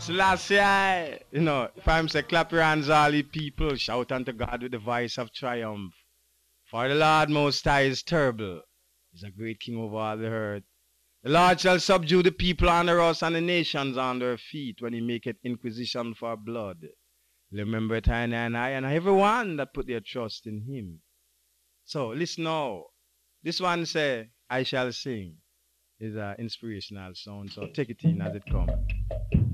Selassie, you know, if I'm say clap your hands, all ye people, shout unto God with the voice of triumph. For the Lord Most High is terrible. He's a great king over all the earth. The Lord shall subdue the people under us and the nations on their feet when he maketh inquisition for blood. Remember it, I and everyone that put their trust in him. So, listen now. This one say, I shall sing, is an inspirational song. So take it in as it comes.